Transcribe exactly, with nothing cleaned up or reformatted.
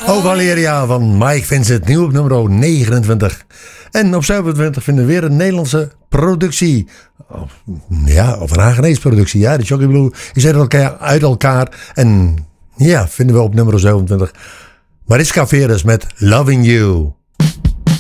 Oh Valeria van Mike Vincent, nieuw op nummer negenentwintig. En op zevenentwintig vinden we weer een Nederlandse productie. Of, ja, of een Hagenees productie. Ja, de Jockey Blue is uit elkaar, uit elkaar. En ja, vinden we op nummer zevenentwintig Mariska Veres met Loving You.